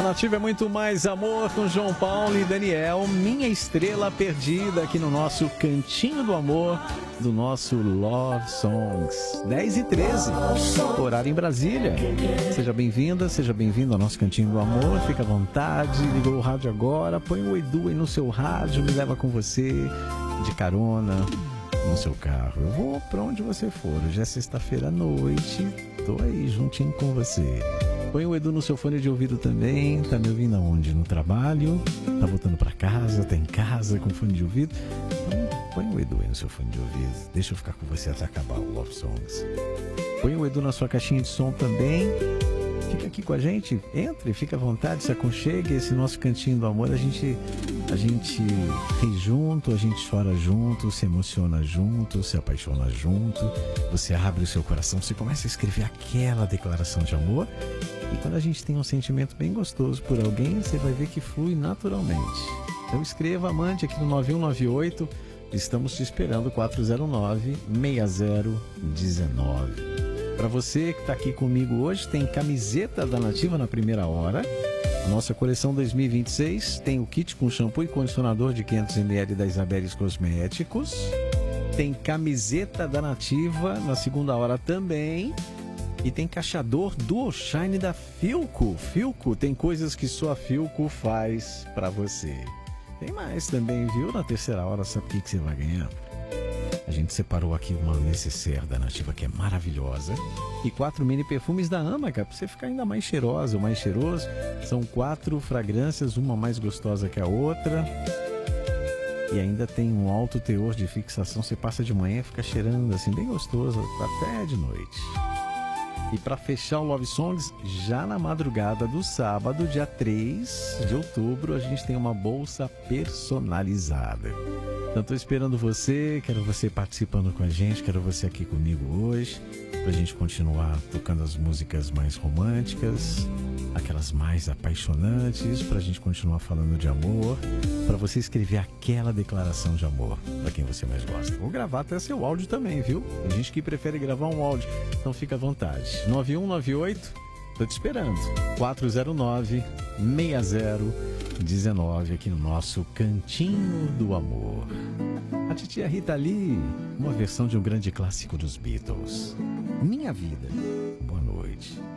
Nativa é muito mais amor com João Paulo e Daniel, Minha Estrela Perdida, aqui no nosso Cantinho do Amor, do nosso Love Songs. 10h13, horário em Brasília. Seja bem-vinda, seja bem-vindo ao nosso Cantinho do Amor. Fica à vontade, ligou o rádio agora, põe o Edu aí no seu rádio, me leva com você de carona no seu carro. Eu vou pra onde você for. Hoje é sexta-feira à noite, tô aí juntinho com você. Põe o Edu no seu fone de ouvido também. Tá me ouvindo aonde? No trabalho? Tá voltando pra casa? Tá em casa com fone de ouvido? Então, põe o Edu aí no seu fone de ouvido. Deixa eu ficar com você até acabar o Love Songs. Põe o Edu na sua caixinha de som também. Fica aqui com a gente. Entre, fica à vontade, se aconchegue. Esse nosso Cantinho do Amor, a gente ri junto, a gente chora junto, se emociona junto, se apaixona junto. Você abre o seu coração, você começa a escrever aquela declaração de amor. E quando a gente tem um sentimento bem gostoso por alguém, você vai ver que flui naturalmente. Então escreva, mande aqui no 9198. Estamos te esperando, 409-6019. Para você que está aqui comigo hoje, tem camiseta da Nativa na primeira hora. A nossa coleção 2026 tem o kit com shampoo e condicionador de 500ml da Isabeles Cosméticos. Tem camiseta da Nativa na segunda hora também. E tem cacheador Dual Shine da Filco. Filco, tem coisas que só a Filco faz para você. Tem mais também, viu? Na terceira hora, sabe o que você vai ganhar? A gente separou aqui uma necessaire da Nativa que é maravilhosa. E 4 mini perfumes da Amaca, para você ficar ainda mais cheirosa ou mais cheiroso. São 4 fragrâncias, uma mais gostosa que a outra. E ainda tem um alto teor de fixação. Você passa de manhã e fica cheirando assim, bem gostoso, até de noite. E para fechar o Love Songs, já na madrugada do sábado, dia 3 de outubro, a gente tem uma bolsa personalizada. Então estou esperando você, quero você participando com a gente, quero você aqui comigo hoje, para a gente continuar tocando as músicas mais românticas, aquelas mais apaixonantes, para a gente continuar falando de amor, para você escrever aquela declaração de amor para quem você mais gosta. Vou gravar até seu áudio também, viu? Tem gente que prefere gravar um áudio, então fica à vontade. 9198, tô te esperando. 409-6019 aqui no nosso Cantinho do Amor. A titia Rita Lee, uma versão de um grande clássico dos Beatles. Minha Vida. Boa noite.